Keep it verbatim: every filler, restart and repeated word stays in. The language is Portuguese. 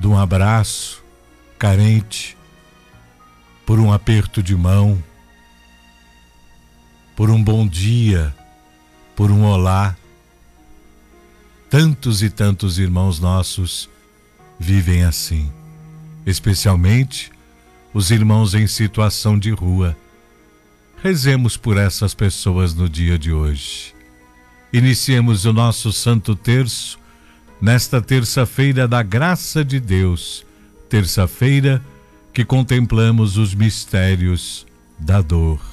de um abraço, carente por um aperto de mão, por um bom dia, por um olá. Tantos e tantos irmãos nossos vivem assim, especialmente os irmãos em situação de rua. Rezemos por essas pessoas no dia de hoje. Iniciemos o nosso Santo Terço nesta terça-feira da graça de Deus, terça-feira que contemplamos os mistérios da dor.